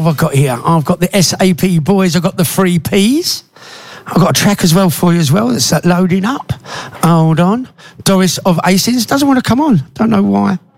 have I got here? I've got the SAP boys. I've got the 3 Ps. I've got a track as well for you as well. That's loading up. Hold on. Doris of Acins doesn't want to come on. Don't know why.